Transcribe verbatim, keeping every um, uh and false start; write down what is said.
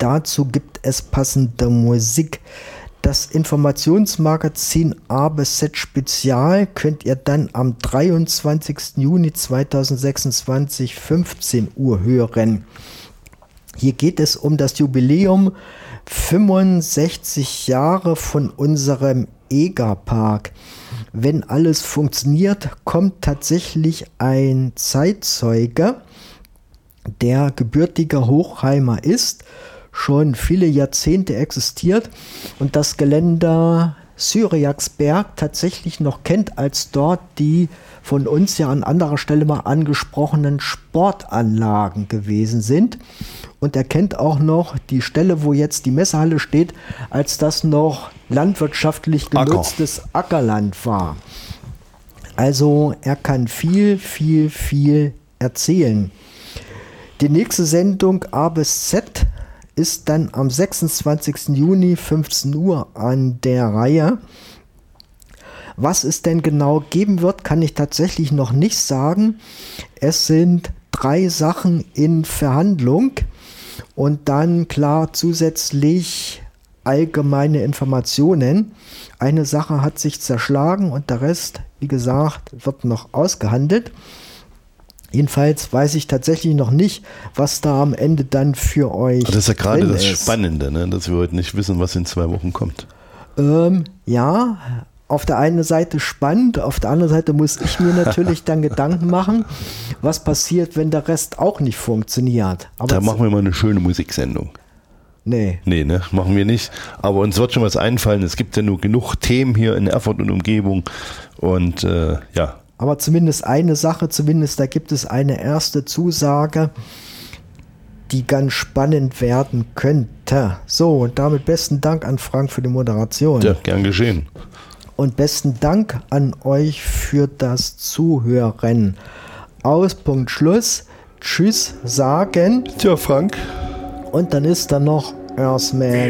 dazu gibt es passende Musik. Das Informationsmagazin A bis Z Spezial könnt ihr dann am dreiundzwanzigsten Juni zweitausendsechsundzwanzig fünfzehn Uhr hören. Hier geht es um das Jubiläum fünfundsechzig Jahre von unserem Egerpark. Wenn alles funktioniert, kommt tatsächlich ein Zeitzeuge, der gebürtiger Hochheimer ist, schon viele Jahrzehnte existiert und das Geländer Syriaksberg tatsächlich noch kennt als dort die von uns ja an anderer Stelle mal angesprochenen Sportanlagen gewesen sind. Und er kennt auch noch die Stelle, wo jetzt die Messehalle steht, als das noch landwirtschaftlich genutztes Acker. Ackerland war. Also er kann viel, viel, viel erzählen. Die nächste Sendung A bis Z ist dann am sechsundzwanzigsten Juni fünfzehn Uhr an der Reihe. Was es denn genau geben wird, kann ich tatsächlich noch nicht sagen. Es sind drei Sachen in Verhandlung und dann klar zusätzlich allgemeine Informationen. Eine Sache hat sich zerschlagen und der Rest, wie gesagt, wird noch ausgehandelt. Jedenfalls weiß ich tatsächlich noch nicht, was da am Ende dann für euch das ist ja gerade das ist. Spannende, ne? Dass wir heute nicht wissen, was in zwei Wochen kommt. Ähm, ja, auf der einen Seite spannend, auf der anderen Seite muss ich mir natürlich dann Gedanken machen, was passiert, wenn der Rest auch nicht funktioniert. Aber da machen wir mal eine schöne Musiksendung. Nee. Nee, ne, machen wir nicht. Aber uns wird schon was einfallen. Es gibt ja nur genug Themen hier in Erfurt und Umgebung. Und äh, ja. Aber zumindest eine Sache, zumindest da gibt es eine erste Zusage, die ganz spannend werden könnte. So, und damit besten Dank an Frank für die Moderation. Ja, gern geschehen. Und besten Dank an euch für das Zuhören. Aus, Punkt, Schluss. Tschüss sagen. Tja, Frank. Und dann ist da noch Earthman.